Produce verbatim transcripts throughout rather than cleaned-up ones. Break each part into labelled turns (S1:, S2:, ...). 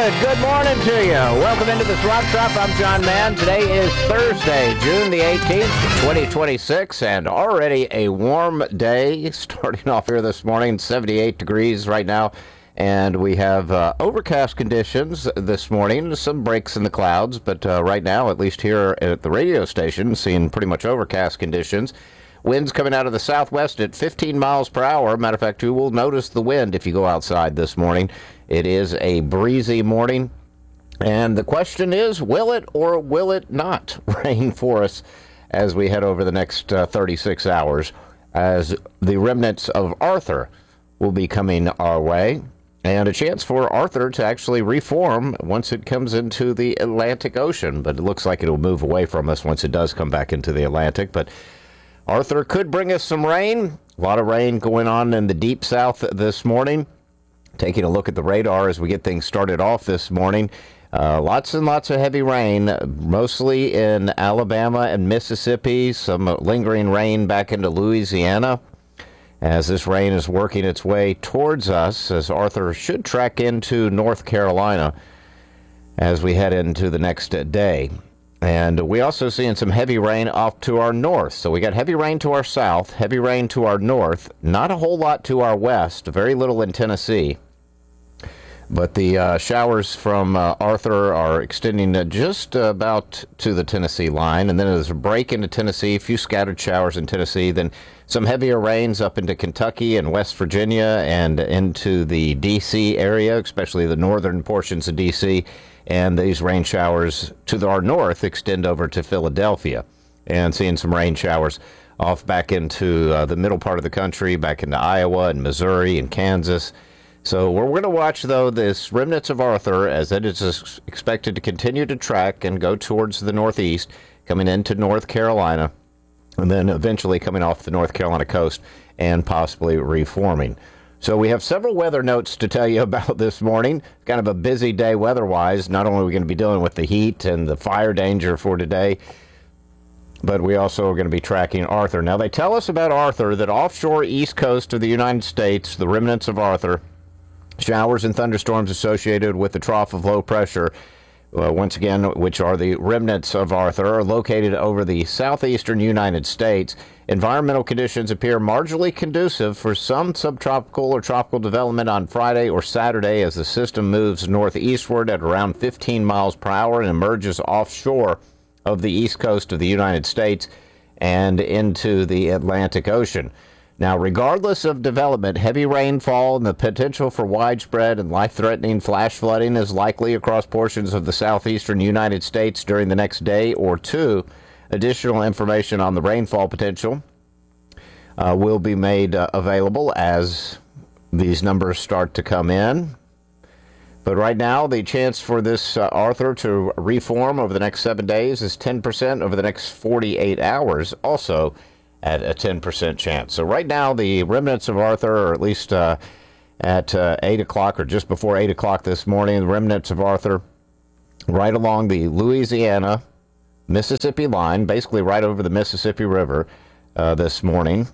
S1: Good, good morning to you. Welcome into this Rock Shop. I'm John Mann. Today is Thursday, June the eighteenth, twenty twenty-six, and already a warm day starting off here this morning, seventy-eight degrees right now. And we have uh, overcast conditions this morning, some breaks in the clouds, but uh, right now, at least here at the radio station, seeing pretty much overcast conditions. Winds coming out of the southwest at fifteen miles per hour. Matter of fact, you will notice the wind if you go outside this morning. It is a breezy morning. And the question is, will it or will it not rain for us as we head over the next uh, thirty-six hours, as the remnants of Arthur will be coming our way, and a chance for Arthur to actually reform once it comes into the Atlantic Ocean. But it looks like it'll move away from us once it does come back into the Atlantic. But Arthur could bring us some rain. A lot of rain going on in the deep south this morning. Taking a look at the radar as we get things started off this morning. Uh, lots and lots of heavy rain, mostly in Alabama and Mississippi. Some lingering rain back into Louisiana as this rain is working its way towards us, as Arthur should track into North Carolina as we head into the next day. And we also seeing some heavy rain off to our north. So we got heavy rain to our south, heavy rain to our north, not a whole lot to our west, very little in Tennessee. But the uh, showers from uh, Arthur are extending uh, just about to the Tennessee line. And then there's a break into Tennessee, a few scattered showers in Tennessee, then some heavier rains up into Kentucky and West Virginia and into the D C area, especially the northern portions of D C, and these rain showers to our north extend over to Philadelphia, and seeing some rain showers off back into uh, the middle part of the country, back into Iowa and Missouri and Kansas. So we're going to watch, though, this remnants of Arthur as it is expected to continue to track and go towards the northeast, coming into North Carolina, and then eventually coming off the North Carolina coast and possibly reforming. So we have several weather notes to tell you about this morning. Kind of a busy day weather-wise. Not only are we going to be dealing with the heat and the fire danger for today, but we also are going to be tracking Arthur. Now, they tell us about Arthur that offshore east coast of the United States, the remnants of Arthur, showers and thunderstorms associated with the trough of low pressure, Uh, once again, which are the remnants of Arthur, are located over the southeastern United States. Environmental conditions appear marginally conducive for some subtropical or tropical development on Friday or Saturday as the system moves northeastward at around fifteen miles per hour and emerges offshore of the east coast of the United States and into the Atlantic Ocean. Now, regardless of development, heavy rainfall and the potential for widespread and life-threatening flash flooding is likely across portions of the southeastern United States during the next day or two. Additional information on the rainfall potential uh, will be made uh, available as these numbers start to come in. But right now, the chance for this uh, Arthur to reform over the next seven days is ten percent over the next forty-eight hours, also at a ten percent chance. So right now, the remnants of Arthur, or at least uh, at uh, eight o'clock or just before eight o'clock this morning, the remnants of Arthur right along the Louisiana, Mississippi line, basically right over the Mississippi River uh, this morning.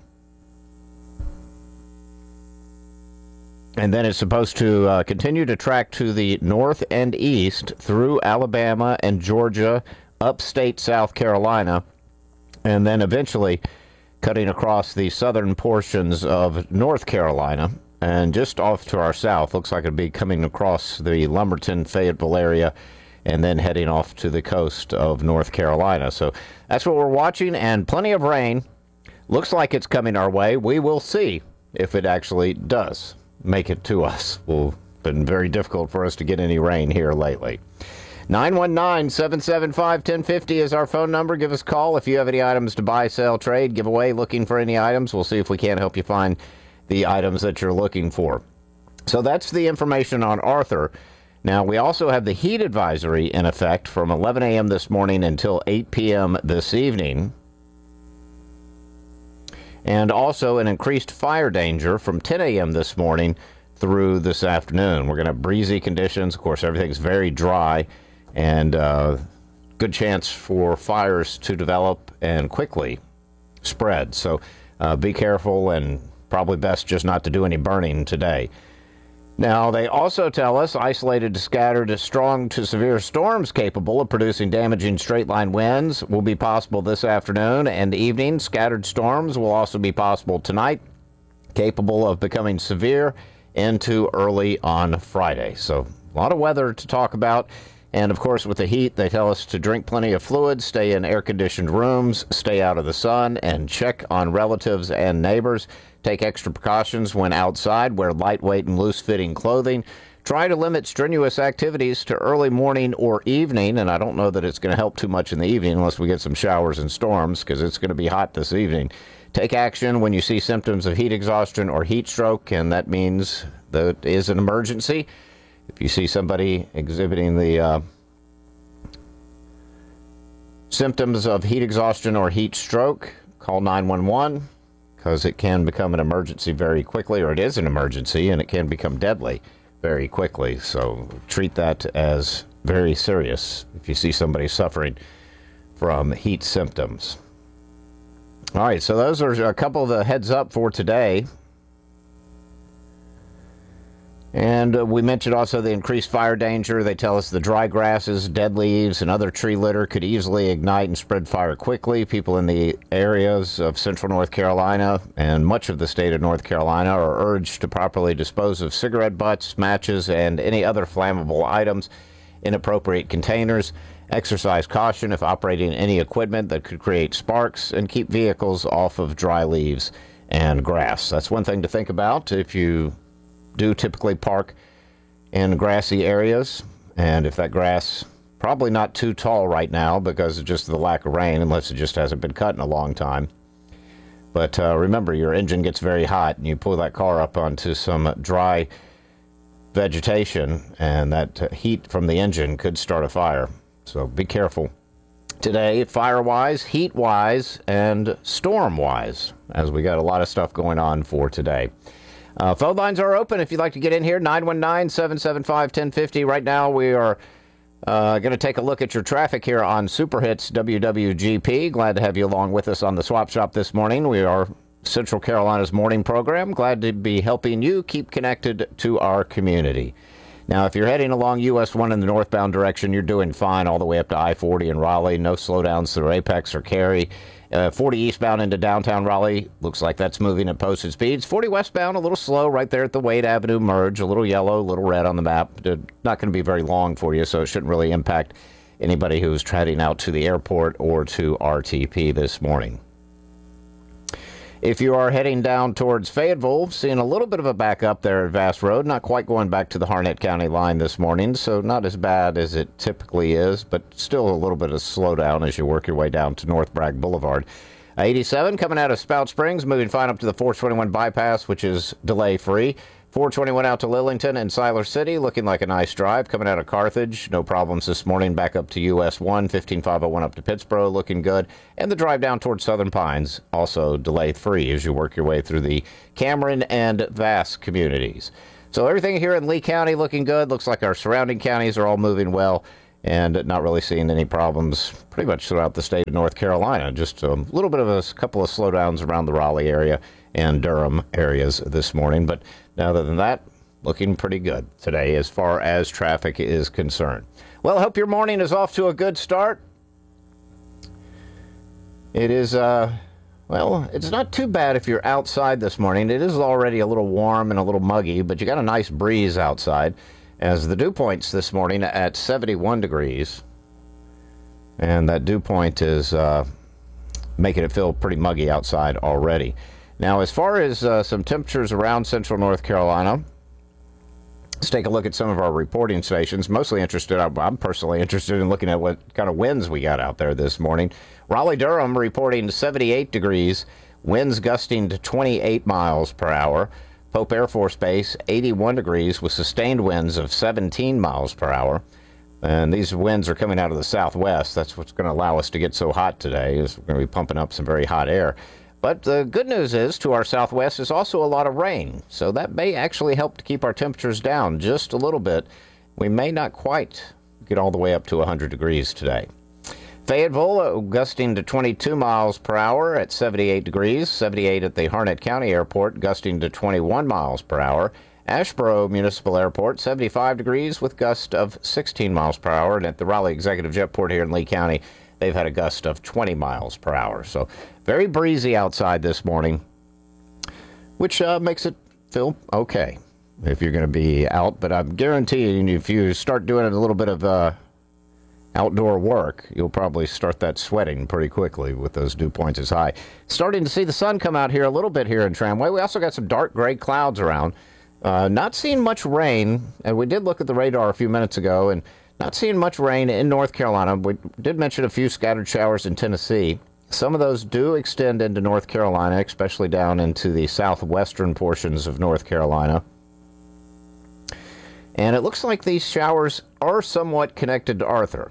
S1: And then it's supposed to uh, continue to track to the north and east through Alabama and Georgia, upstate South Carolina, and then eventually cutting across the southern portions of North Carolina, and just off to our south, looks like it'll be coming across the Lumberton, Fayetteville area, and then heading off to the coast of North Carolina. So that's what we're watching, and plenty of rain. Looks like it's coming our way. We will see if it actually does make it to us. Well, it's been very difficult for us to get any rain here lately. nine one nine, seven seven five, one oh five oh is our phone number. Give us a call if you have any items to buy, sell, trade, give away, looking for any items. We'll see if we can't help you find the items that you're looking for. So that's the information on Arthur. Now, we also have the heat advisory in effect from eleven a.m. this morning until eight p.m. this evening. And also an increased fire danger from ten a.m. this morning through this afternoon. We're going to have breezy conditions. Of course, everything's very dry. And uh, good chance for fires to develop and quickly spread. So uh, be careful, and probably best just not to do any burning today. Now, they also tell us isolated to scattered strong to severe storms capable of producing damaging straight-line winds will be possible this afternoon and evening. Scattered storms will also be possible tonight, capable of becoming severe into early on Friday. So a lot of weather to talk about. And, of course, with the heat, they tell us to drink plenty of fluids, stay in air-conditioned rooms, stay out of the sun, and check on relatives and neighbors. Take extra precautions when outside. Wear lightweight and loose-fitting clothing. Try to limit strenuous activities to early morning or evening, and I don't know that it's going to help too much in the evening unless we get some showers and storms, because it's going to be hot this evening. Take action when you see symptoms of heat exhaustion or heat stroke, and that means that it is an emergency. If you see somebody exhibiting the uh, symptoms of heat exhaustion or heat stroke, call nine one one, because it can become an emergency very quickly, or it is an emergency, and it can become deadly very quickly. So treat that as very serious if you see somebody suffering from heat symptoms. All right, so those are a couple of the heads up for today. And uh, we mentioned also the increased fire danger. They tell us the dry grasses, dead leaves, and other tree litter could easily ignite and spread fire quickly. People in the areas of central North Carolina and much of the state of North Carolina are urged to properly dispose of cigarette butts, matches, and any other flammable items in appropriate containers. Exercise caution if operating any equipment that could create sparks, and keep vehicles off of dry leaves and grass. That's one thing to think about if you do typically park in grassy areas, and if that grass probably not too tall right now because of just the lack of rain, unless it just hasn't been cut in a long time. But uh, remember, your engine gets very hot and you pull that car up onto some dry vegetation, and that uh, heat from the engine could start a fire. So be careful today, fire-wise, heat-wise, and storm-wise, as we got a lot of stuff going on for today. Uh, phone lines are open if you'd like to get in here, nine one nine, seven seven five, one oh five oh. Right now we are uh, going to take a look at your traffic here on Super Hits W W G P. Glad to have you along with us on the Swap Shop this morning. We are Central Carolina's morning program. Glad to be helping you keep connected to our community. Now, if you're heading along U S one in the northbound direction, you're doing fine all the way up to I forty in Raleigh. No slowdowns through Apex or Cary. Uh, forty eastbound into downtown Raleigh, looks like that's moving at posted speeds. forty westbound, a little slow right there at the Wade Avenue merge, a little yellow, a little red on the map. Not going to be very long for you, so it shouldn't really impact anybody who's heading out to the airport or to R T P this morning. If you are heading down towards Fayetteville, seeing a little bit of a backup there at Vass Road, not quite going back to the Harnett County line this morning, so not as bad as it typically is, but still a little bit of slowdown as you work your way down to North Bragg Boulevard. eighty-seven coming out of Spout Springs, moving fine up to the four twenty-one bypass, which is delay-free. four twenty-one out to Lillington and Siler City, looking like a nice drive. Coming out of Carthage, no problems this morning. Back up to U S one, fifteen five oh one up to Pittsboro, looking good. And the drive down towards Southern Pines, also delay-free as you work your way through the Cameron and Vass communities. So everything here in Lee County looking good. Looks like our surrounding counties are all moving well, and not really seeing any problems pretty much throughout the state of North Carolina. Just a little bit of a couple of slowdowns around the Raleigh area and Durham areas this morning. But other than that, looking pretty good today as far as traffic is concerned. Well, I hope your morning is off to a good start. It is, uh, well, it's not too bad if you're outside this morning. It is already a little warm and a little muggy, but you got a nice breeze outside, as the dew point's this morning at seventy-one degrees. And that dew point is uh, making it feel pretty muggy outside already. Now, as far as uh, some temperatures around central North Carolina, let's take a look at some of our reporting stations. Mostly interested, I'm personally interested in looking at what kind of winds we got out there this morning. Raleigh-Durham reporting seventy-eight degrees, winds gusting to twenty-eight miles per hour. Pope Air Force Base, eighty-one degrees with sustained winds of seventeen miles per hour. And these winds are coming out of the southwest. That's what's going to allow us to get so hot today, is we're going to be pumping up some very hot air. But the good news is, to our southwest is also a lot of rain, so that may actually help to keep our temperatures down just a little bit. We may not quite get all the way up to one hundred degrees today. Fayetteville, uh, gusting to twenty-two miles per hour at seventy-eight degrees, seventy-eight at the Harnett County Airport, gusting to twenty-one miles per hour. Asheboro Municipal Airport, seventy-five degrees with gust of sixteen miles per hour. And at the Raleigh Executive Jetport here in Lee County, they've had a gust of twenty miles per hour. So very breezy outside this morning, which uh, makes it feel okay if you're going to be out. But I'm guaranteeing if you start doing a little bit of uh, outdoor work, you'll probably start that sweating pretty quickly with those dew points as high. Starting to see the sun come out here a little bit here in Tramway. We also got some dark gray clouds around. Uh, not seeing much rain, and we did look at the radar a few minutes ago, and not seeing much rain in North Carolina. We did mention a few scattered showers in Tennessee. Some of those do extend into North Carolina, especially down into the southwestern portions of North Carolina. And it looks like these showers are somewhat connected to Arthur.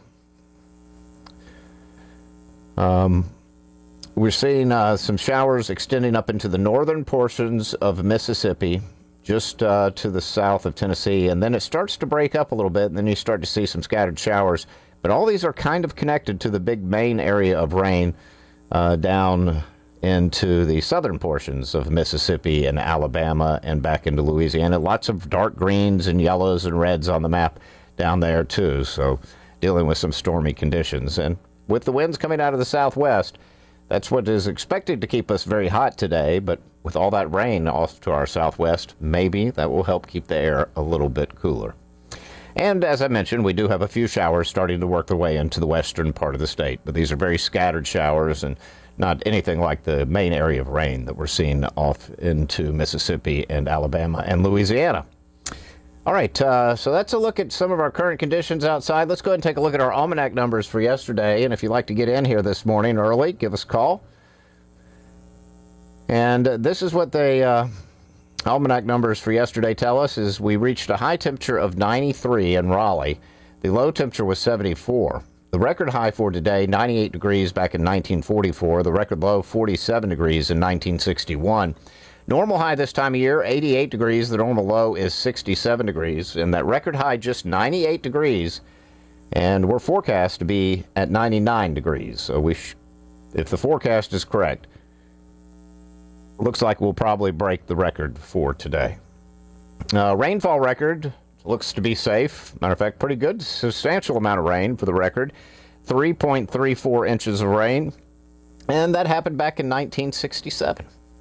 S1: Um, we're seeing uh, some showers extending up into the northern portions of Mississippi, just uh, to the south of Tennessee, and then it starts to break up a little bit, and then you start to see some scattered showers. But all these are kind of connected to the big main area of rain uh, down into the southern portions of Mississippi and Alabama and back into Louisiana. Lots of dark greens and yellows and reds on the map down there, too, so dealing with some stormy conditions. And with the winds coming out of the southwest, that's what is expected to keep us very hot today, but with all that rain off to our southwest, maybe that will help keep the air a little bit cooler. And as I mentioned, we do have a few showers starting to work their way into the western part of the state, but these are very scattered showers and not anything like the main area of rain that we're seeing off into Mississippi and Alabama and Louisiana. All right, uh, so that's a look at some of our current conditions outside. Let's go ahead and take a look at our almanac numbers for yesterday. And if you'd like to get in here this morning early, give us a call. And uh, this is what the uh, almanac numbers for yesterday tell us, is we reached a high temperature of ninety-three in Raleigh. The low temperature was seventy-four. The record high for today, ninety-eight degrees back in nineteen forty-four. The record low, forty-seven degrees in nineteen sixty-one. Normal high this time of year, eighty-eight degrees. The normal low is sixty-seven degrees. And that record high, just ninety-eight degrees. And we're forecast to be at ninety-nine degrees. So we, sh- if the forecast is correct, looks like we'll probably break the record for today. Uh, rainfall record looks to be safe. Matter of fact, pretty good. Substantial amount of rain for the record. three point three four inches of rain. And that happened back in nineteen sixty-seven.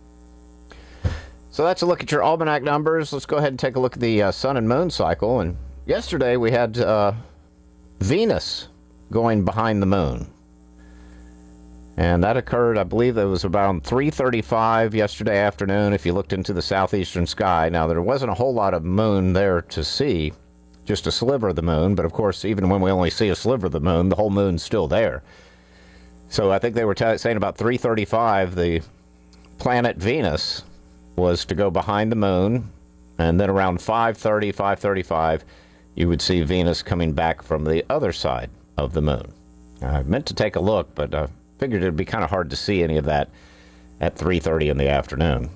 S1: So that's a look at your almanac numbers. Let's go ahead and take a look at the uh, sun and moon cycle. And yesterday we had uh, Venus going behind the moon. And that occurred, I believe, that was around three thirty-five yesterday afternoon if you looked into the southeastern sky. Now, there wasn't a whole lot of moon there to see, just a sliver of the moon. But, of course, even when we only see a sliver of the moon, the whole moon's still there. So I think they were t- saying about three thirty-five, the planet Venus was to go behind the moon, and then around five thirty, five thirty-five, you would see Venus coming back from the other side of the moon. I meant to take a look, but I figured it would be kind of hard to see any of that at three thirty in the afternoon.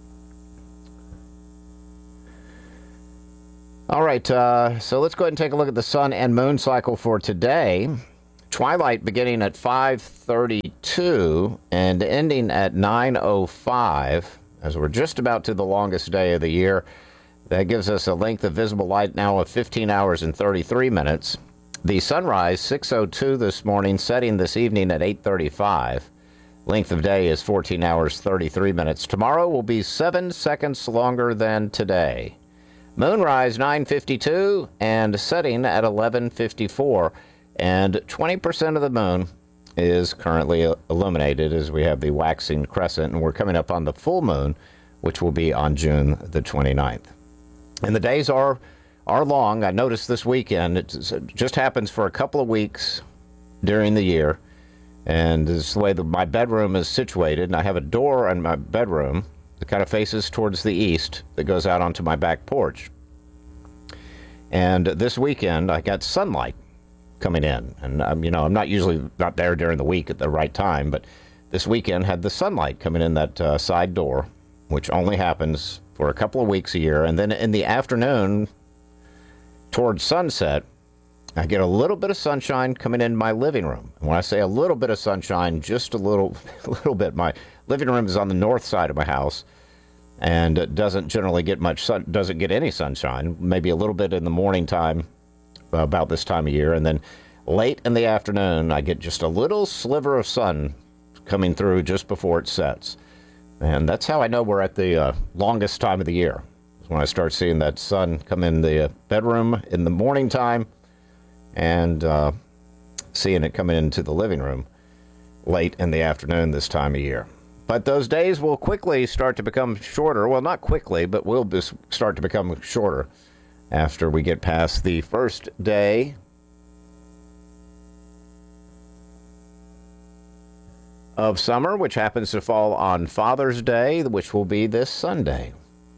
S1: All right, uh, so let's go ahead and take a look at the sun and moon cycle for today. Twilight beginning at five thirty-two and ending at nine oh five. As we're just about to the longest day of the year. That gives us a length of visible light now of fifteen hours and thirty-three minutes. The sunrise, six oh two this morning, setting this evening at eight thirty-five. Length of day is fourteen hours, thirty-three minutes. Tomorrow will be seven seconds longer than today. Moonrise, nine fifty-two, and setting at eleven fifty-four. And twenty percent of the moon is currently illuminated as we have the waxing crescent, and we're coming up on the full moon, which will be on June the twenty-ninth. And the days are are long. I noticed this weekend, it just happens for a couple of weeks during the year, and this is the way that my bedroom is situated, and I have a door in my bedroom that kind of faces towards the east that goes out onto my back porch. And this weekend, I got sunlight coming in, and um, you know, I'm not usually not there during the week at the right time, but this weekend had the sunlight coming in that uh, side door, which only happens for a couple of weeks a year. And then in the afternoon towards sunset, I get a little bit of sunshine coming in my living room. And when I say a little bit of sunshine, just a little a little bit. My living room is on the north side of my house, and it doesn't generally get much sun, doesn't get any sunshine, maybe a little bit in the morning time, uh, about this time of year, and then late in the afternoon, I get just a little sliver of sun coming through just before it sets. And that's how I know we're at the uh, longest time of the year, is when I start seeing that sun come in the bedroom in the morning time, and uh, seeing it come into the living room late in the afternoon this time of year. But those days will quickly start to become shorter. Well, not quickly, but will be, start to become shorter after we get past the first day of summer, which happens to fall on Father's Day, which will be this Sunday.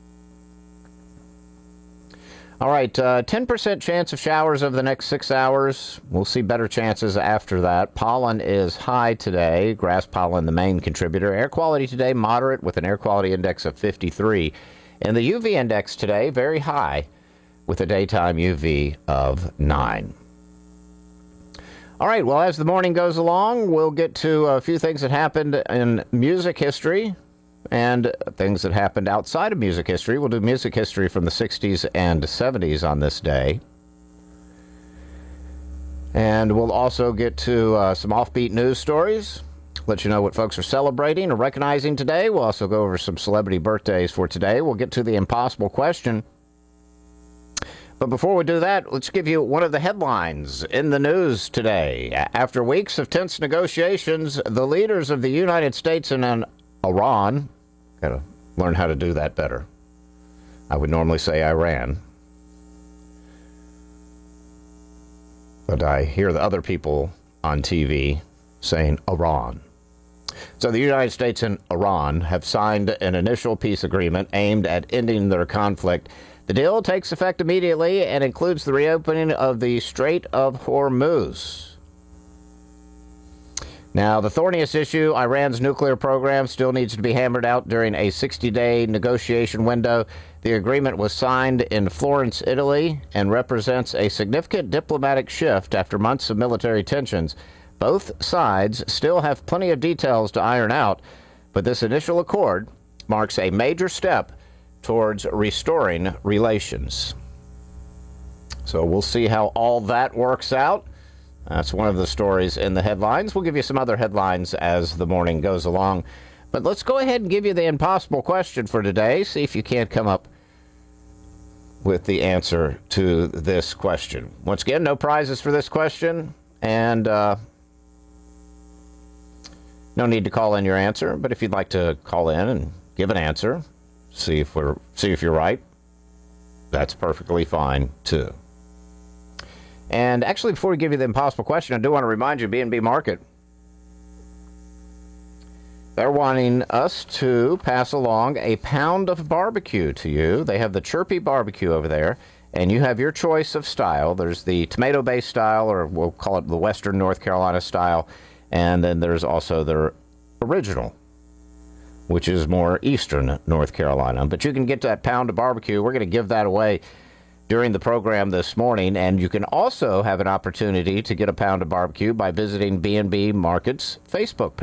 S1: All right, uh, ten percent chance of showers over the next six hours. We'll see better chances after that. Pollen is high today. Grass pollen, the main contributor. Air quality today, moderate, with an air quality index of fifty-three. And the U V index today, very high, with a daytime U V of nine. All right, well, as the morning goes along, we'll get to a few things that happened in music history and things that happened outside of music history. We'll do music history from the sixties and seventies on this day. And we'll also get to uh, some offbeat news stories, let you know what folks are celebrating or recognizing today. We'll also go over some celebrity birthdays for today. We'll get to the impossible question. But before we do that, let's give you one of the headlines in the news today. After weeks of tense negotiations, the leaders of the United States and Iran, got to learn how to do that better. I would normally say Iran, but I hear the other people on T V saying Iran. So the United States and Iran have signed an initial peace agreement aimed at ending their conflict. The deal takes effect immediately and includes the reopening of the Strait of Hormuz. Now, the thorniest issue, Iran's nuclear program, still needs to be hammered out during a sixty-day negotiation window. The agreement was signed in Florence, Italy, and represents a significant diplomatic shift after months of military tensions. Both sides still have plenty of details to iron out, but this initial accord marks a major step towards restoring relations. So we'll see how all that works out. That's one of the stories in the headlines. We'll give you some other headlines as the morning goes along. But let's go ahead and give you the impossible question for today. See if you can't come up with the answer to this question. Once again, no prizes for this question, and uh, no need to call in your answer. But if you'd like to call in and give an answer, see if we're see if you're right, that's perfectly fine too. And actually, before we give you the impossible question, I do want to remind you, B and B Market, they're wanting us to pass along a pound of barbecue to you. They have the Chirpy Barbecue over there, and you have your choice of style. There's the tomato-based style, or we'll call it the Western North Carolina style, and then there's also their original, which is more Eastern North Carolina. But you can get that pound of barbecue. We're going to give that away during the program this morning, and you can also have an opportunity to get a pound of barbecue by visiting B and B Market's Facebook page.